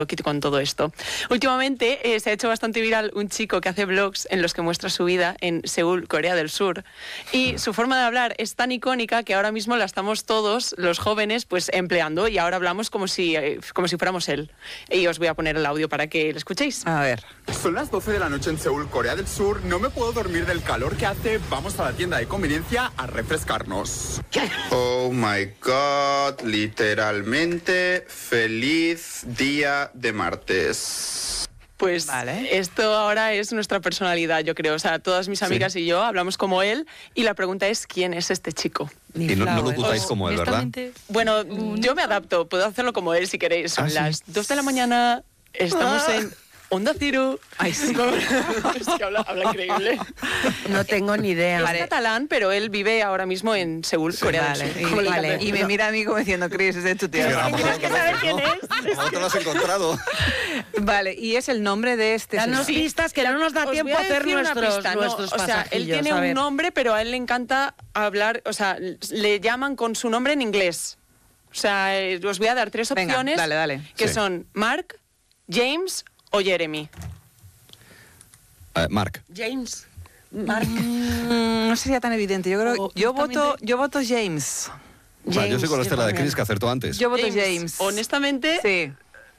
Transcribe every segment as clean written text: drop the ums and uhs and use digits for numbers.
poquito con todo esto. Últimamente se ha hecho bastante viral un chico que hace vlogs en los que muestra su vida en Seúl, Corea del Sur, y su forma de hablar es tan icónica que ahora mismo la estamos todos, los jóvenes, pues empleando, y ahora hablamos como si fuéramos él. Y os voy a poner el audio para que lo escuchéis. A ver. Son las 12 de la noche en Seúl, Corea del Sur. No me puedo dormir del calor que hace. Vamos a la tienda de conveniencia a refrescarnos. Oh my God, literalmente feliz día de martes. Pues vale. Esto ahora es nuestra personalidad, yo creo. O sea, todas mis amigas y yo hablamos como él, y la pregunta es ¿quién es este chico? Y no lo ocultáis como él, ¿verdad? Bueno, yo me adapto, puedo hacerlo como él si queréis. Son las 2 de la mañana, estamos en Onda Cero. Ay, sí. Es que habla increíble. No tengo ni idea. Es catalán, pero él vive ahora mismo en Seúl, Corea del Sur. Como le Vale. encanta Y me decirlo. mira a mí como diciendo, Chris, es de tu tío. Tienes que saber quién es. ¿Cómo te lo has encontrado? Vale, y es el nombre de este Danos señor. pistas que no nos da Os tiempo voy a hacer decir una nuestros pista, ¿no? nuestros O sea, él pasajillos, tiene a un ver. nombre, pero a él le encanta hablar, o sea, le llaman con su nombre en inglés. O sea, os voy a dar 3 Venga, opciones dale. que Sí. son Mark, James o Jeremy. Mark. James. No sería tan evidente. Yo creo, Oh, yo voto James. Vale, yo soy con Estela de también. Chris, que acertó antes. Yo voto James. Honestamente, Sí.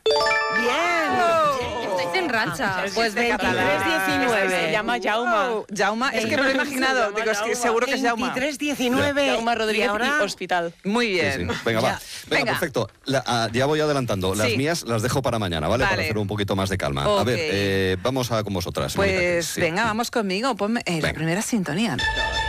Estáis en racha. Pues se 23-19. llama Jauma. Jauma, es que me lo he imaginado. Se Digo, es que llama seguro que es Jauma. 23-19. Jauma Rodríguez Y ahora y Hospital. Muy Sí, bien. sí. Venga, va. Venga, Venga. perfecto. Ya voy adelantando. Las Sí. mías las dejo para mañana, ¿vale? Para Vale. hacer un poquito más de calma. A Ok. ver, vamos con vosotras. Mónica, Pues sí. venga, vamos conmigo. Ponme la Venga. primera sintonía.